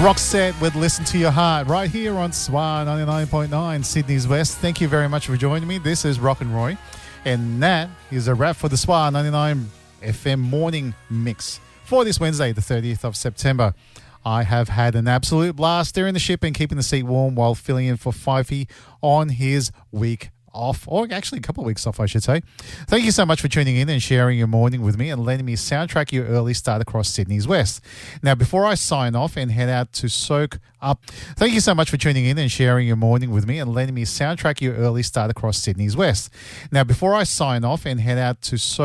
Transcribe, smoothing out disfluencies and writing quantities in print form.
Roxette with Listen to Your Heart right here on SWA 99.9 Sydney's West. Thank you very much for joining me. This is Rock and Roy, and that is a wrap for the SWA 99 FM morning mix for this Wednesday, the 30th of September. I have had an absolute blast steering the ship and keeping the seat warm while filling in for Fifey on his week off, or actually a couple of weeks off, I should say. Thank you so much for tuning in and sharing your morning with me and letting me soundtrack your early start across Sydney's West. Now, before I sign off and head out to soak up, thank you so much for tuning in and sharing your morning with me and letting me soundtrack your early start across Sydney's West. Now, before I sign off and head out to soak